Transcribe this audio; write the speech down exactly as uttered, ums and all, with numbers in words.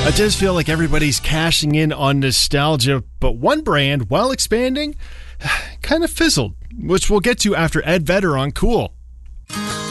It does feel like everybody's cashing in on nostalgia, but one brand, while expanding, kind of fizzled, which we'll get to after Ed Vedder on Cool.